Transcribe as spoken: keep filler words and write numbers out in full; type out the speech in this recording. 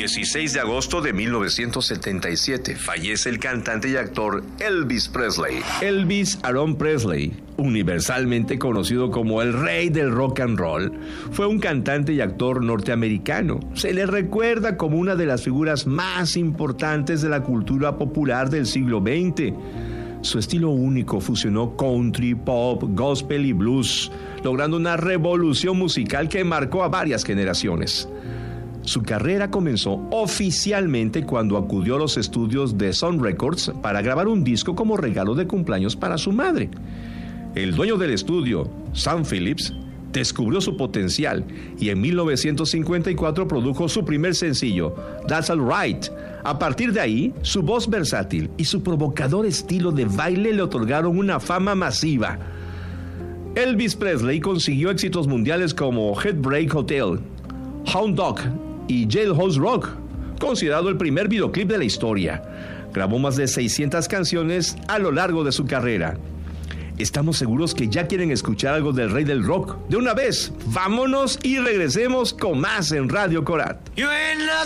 dieciséis de agosto de mil novecientos setenta y siete fallece el cantante y actor Elvis Presley. Elvis Aaron Presley, universalmente conocido como el rey del rock and roll, fue un cantante y actor norteamericano. Se le recuerda como una de las figuras más importantes de la cultura popular del siglo veinte. Su estilo único fusionó country, pop, gospel y blues, logrando una revolución musical que marcó a varias generaciones. Su carrera comenzó oficialmente cuando acudió a los estudios de Sun Records para grabar un disco como regalo de cumpleaños para su madre. El dueño del estudio, Sam Phillips, descubrió su potencial y en mil novecientos cincuenta y cuatro produjo su primer sencillo, That's All Right. A partir de ahí, su voz versátil y su provocador estilo de baile le otorgaron una fama masiva. Elvis Presley consiguió éxitos mundiales como Heartbreak Hotel, Hound Dog y Jailhouse Rock, considerado el primer videoclip de la historia. Grabó más de seiscientas canciones a lo largo de su carrera. Estamos seguros que ya quieren escuchar algo del rey del rock. De una vez, vámonos y regresemos con más en Radio Corat.